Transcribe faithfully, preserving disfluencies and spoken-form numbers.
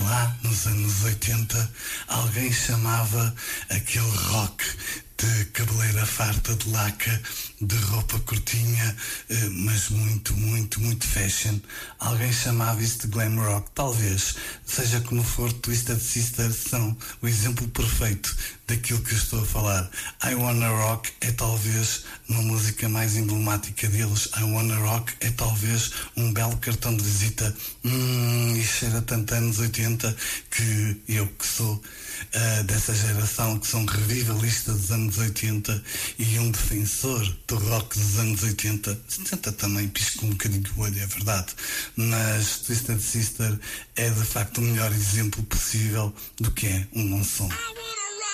lá nos anos oitenta, alguém chamava aquele rock de cabeleira farta de laca, de roupa curtinha, mas muito, muito, muito fashion. Alguém chamava isso de glam rock. Talvez, seja como for, Twisted Sister são o exemplo perfeito daquilo que eu estou a falar. I Wanna Rock é talvez uma música mais emblemática deles. I Wanna Rock é talvez um belo cartão de visita. Hum, e cheira tanto anos oitenta que eu que sou uh, dessa geração, que sou um revivalista dos anos oitenta e um defensor do rock dos anos oitenta, setenta também pisco um bocadinho o olho, é verdade, mas Twisted Sister é de facto o melhor exemplo possível do que é um bom som.